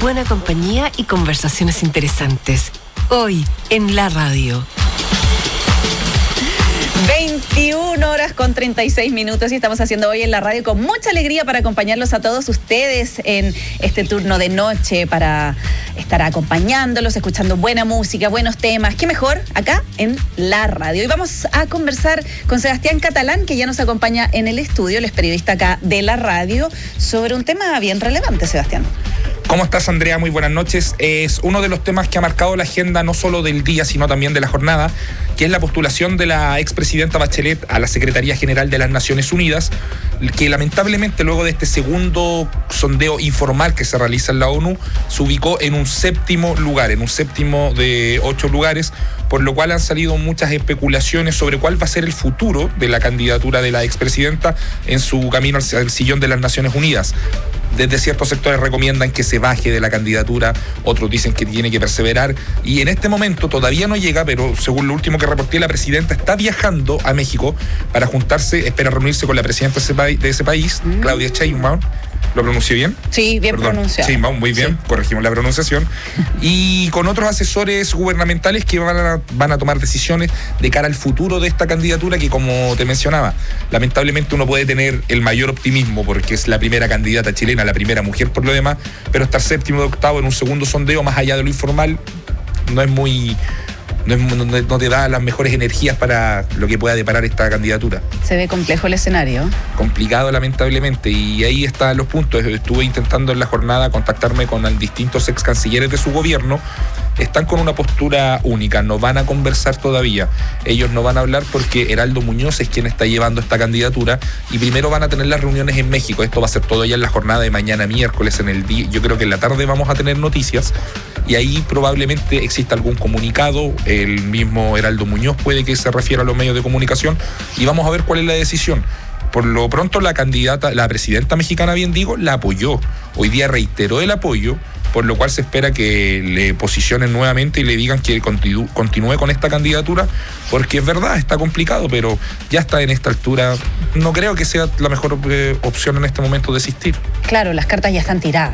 buena compañía y conversaciones interesantes. Hoy, en la radio. 21:36 y estamos haciendo hoy en la radio con mucha alegría para acompañarlos a todos ustedes en este turno de noche, para estar acompañándolos, escuchando buena música, buenos temas. ¿Qué mejor? Acá en la radio. Hoy vamos a conversar con Sebastián Catalán, que ya nos acompaña en el estudio, él es periodista acá de la radio, sobre un tema bien relevante, Sebastián. ¿Cómo estás, Andrea? Muy buenas noches. Es uno de los temas que ha marcado la agenda no solo del día, sino también de la jornada, que es la postulación de la expresidenta Bachelet a la Secretaría General de las Naciones Unidas, que lamentablemente luego de este segundo sondeo informal que se realiza en la ONU, se ubicó en un séptimo lugar, en un séptimo de 8 lugares, por lo cual han salido muchas especulaciones sobre cuál va a ser el futuro de la candidatura de la expresidenta en su camino al sillón de las Naciones Unidas. Desde ciertos sectores recomiendan que se baje de la candidatura, otros dicen que tiene que perseverar, y en este momento todavía no llega, pero según lo último que reporté, la presidenta está viajando a México para juntarse, espera reunirse con la presidenta de ese país, Claudia Sheinbaum. ¿Lo pronuncié bien? Sí, bien pronunciado. Sheinbaum, muy bien, sí. Corregimos la pronunciación. Y con otros asesores gubernamentales que van a tomar decisiones de cara al futuro de esta candidatura, que, como te mencionaba, lamentablemente uno puede tener el mayor optimismo porque es la primera candidata chilena, la primera mujer por lo demás, pero estar séptimo de octavo en un segundo sondeo, más allá de lo informal, no te da las mejores energías para lo que pueda deparar esta candidatura. Se ve complejo el escenario. Complicado, lamentablemente, y ahí están los puntos. Estuve intentando en la jornada contactarme con distintos ex cancilleres de su gobierno. Están con una postura única, no van a conversar todavía. Ellos no van a hablar porque Heraldo Muñoz es quien está llevando esta candidatura, y primero van a tener las reuniones en México. Esto va a ser todo ya en la jornada de mañana miércoles, en el día. Yo creo que en la tarde vamos a tener noticias, y ahí probablemente exista algún comunicado. El mismo Heraldo Muñoz puede que se refiera a los medios de comunicación, y vamos a ver cuál es la decisión. Por lo pronto, la presidenta mexicana, bien digo, la apoyó. Hoy día reiteró el apoyo, por lo cual se espera que le posicionen nuevamente y le digan que continúe con esta candidatura, porque es verdad, está complicado, pero ya está en esta altura. No creo que sea la mejor opción en este momento desistir. Claro, las cartas ya están tiradas.